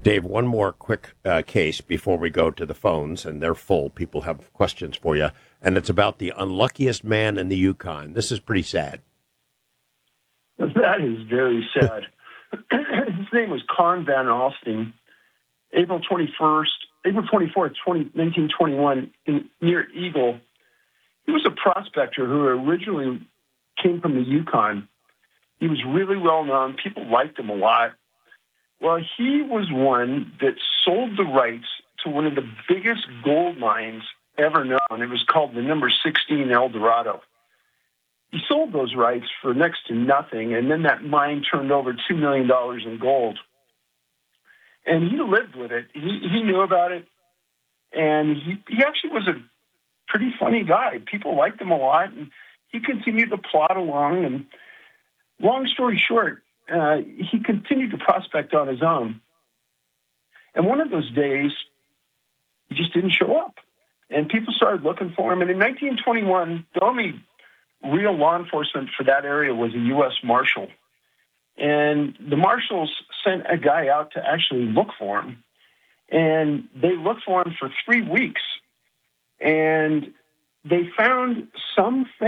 Dave, one more quick case before we go to the phones, and they're full. People have questions for you, and it's about the unluckiest man in the Yukon. This is pretty sad. That is very sad. His name was Con Van Alstyne. April 24th, 1921, near Eagle. He was a prospector who originally came from the Yukon. He was really well known. People liked him a lot. Well, he was one that sold the rights to one of the biggest gold mines ever known. It was called the number 16 El Dorado. He sold those rights for next to nothing, and then that mine turned over $2 million in gold. And he lived with it. He knew about it, and he actually was a pretty funny guy. People liked him a lot, and he continued to plod along. And long story short, he continued to prospect on his own. And one of those days, he just didn't show up. And people started looking for him. And in 1921, the only real law enforcement for that area was a U.S. Marshal. And the Marshals sent a guy out to actually look for him. And they looked for him for 3 weeks. And they found some